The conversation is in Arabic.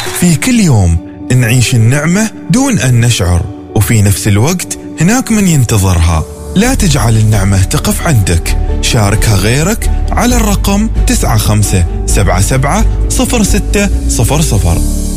في كل يوم نعيش النعمة دون أن نشعر، وفي نفس الوقت هناك من ينتظرها. لا تجعل النعمة تقف عندك، شاركها غيرك على الرقم 95770600.